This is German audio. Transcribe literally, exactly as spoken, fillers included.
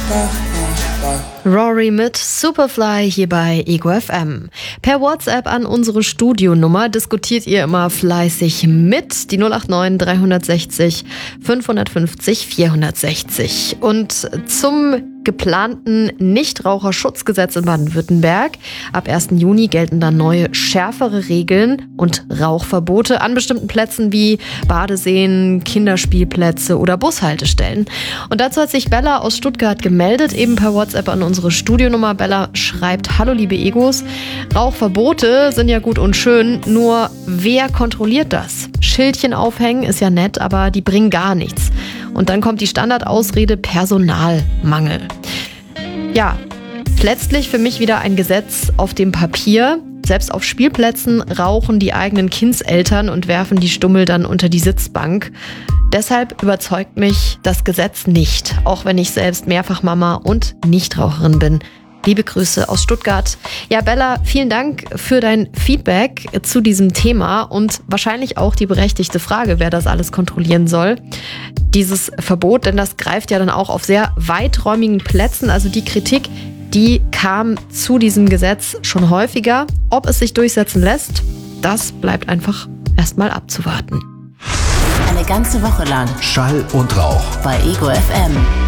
Rory mit Superfly hier bei Ego F M. Per WhatsApp an unsere Studionummer diskutiert ihr immer fleißig mit. Die null acht neun drei sechs null fünf fünf null vier sechs null. Und zum geplanten Nichtraucherschutzgesetz in Baden-Württemberg. Ab ersten Juni gelten dann neue, schärfere Regeln und Rauchverbote an bestimmten Plätzen wie Badeseen, Kinderspielplätze oder Bushaltestellen. Und dazu hat sich Bella aus Stuttgart gemeldet, eben per WhatsApp an unsere Studionummer. Bella schreibt: Hallo liebe Egos, Rauchverbote sind ja gut und schön, nur wer kontrolliert das? Schildchen aufhängen ist ja nett, aber die bringen gar nichts. Und dann kommt die Standardausrede Personalmangel. Ja, letztlich für mich wieder ein Gesetz auf dem Papier. Selbst auf Spielplätzen rauchen die eigenen Kindseltern und werfen die Stummel dann unter die Sitzbank. Deshalb überzeugt mich das Gesetz nicht, auch wenn ich selbst mehrfach Mama und Nichtraucherin bin. Liebe Grüße aus Stuttgart. Ja, Bella, vielen Dank für dein Feedback zu diesem Thema und wahrscheinlich auch die berechtigte Frage, wer das alles kontrollieren soll. Dieses Verbot, denn das greift ja dann auch auf sehr weiträumigen Plätzen. Also die Kritik, die kam zu diesem Gesetz schon häufiger. Ob es sich durchsetzen lässt, das bleibt einfach erstmal abzuwarten. Eine ganze Woche lang Schall und Rauch bei Ego F M.